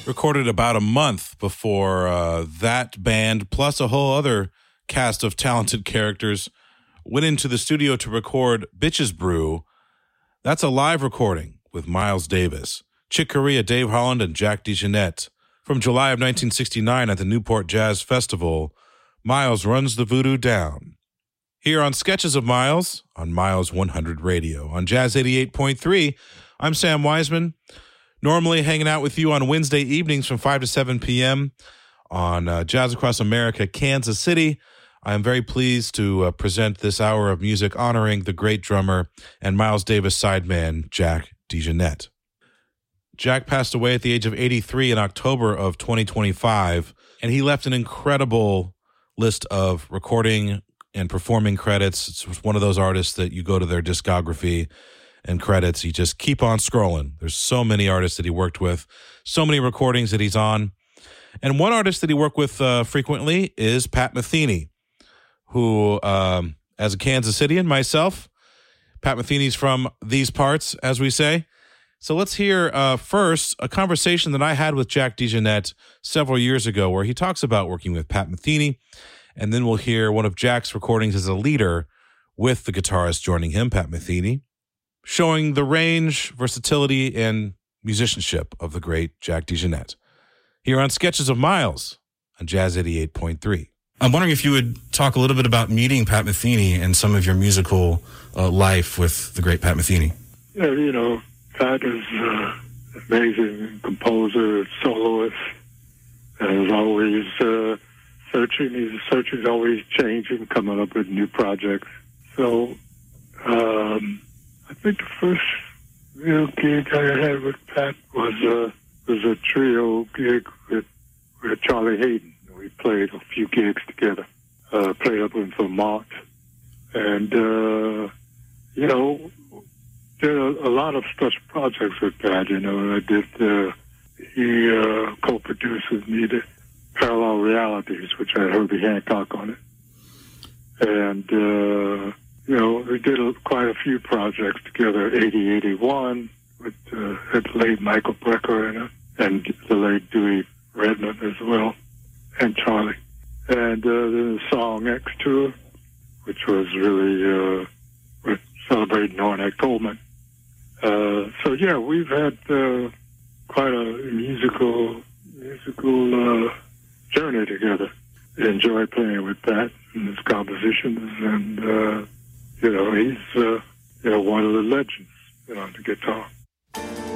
recorded about a month before that band, plus a whole other cast of talented characters, went into the studio to record Bitches Brew. That's a live recording with Miles Davis, Chick Corea, Dave Holland, and Jack DeJohnette. From July of 1969 at the Newport Jazz Festival, Miles runs the voodoo down. Here on Sketches of Miles, on Miles 100 Radio. On Jazz 88.3, I'm Sam Wiseman, normally hanging out with you on Wednesday evenings from 5 to 7 p.m. on Jazz Across America, Kansas City. I am very pleased to present this hour of music honoring the great drummer and Miles Davis sideman, Jack DeJohnette. Jack passed away at the age of 83 in October of 2025, and he left an incredible list of recording and performing credits. It's one of those artists that you go to their discography and credits, you just keep on scrolling. There's so many artists that he worked with, so many recordings that he's on. And one artist that he worked with frequently is Pat Metheny, who, as a Kansas Citian myself, Pat Metheny's from these parts, as we say. So let's hear first a conversation that I had with Jack DeJohnette several years ago where he talks about working with Pat Metheny. And then we'll hear one of Jack's recordings as a leader with the guitarist joining him, Pat Metheny, showing the range, versatility, and musicianship of the great Jack DeJohnette. Here on Sketches of Miles on Jazz 88.3. I'm wondering if you would talk a little bit about meeting Pat Metheny and some of your musical life with the great Pat Metheny. Yeah, Pat is an amazing composer, soloist, and is always searching. He's searching, always changing, coming up with new projects. So I think the first real gig I had with Pat was a trio gig with Charlie Hayden. We played a few gigs together, played up in Vermont, and, did a lot of special projects with Pat. I did, he co-produced with me the Parallel Realities, which had Herbie Hancock on it. And, we did quite a few projects together, 8081, with the late Michael Brecker in it, and the late Dewey Redman as well, and Charlie. And then the Song X tour, which was really with celebrating Ornette Coleman. We've had quite a musical journey together. Enjoy playing with Pat and his compositions, and he's one of the legends on the guitar.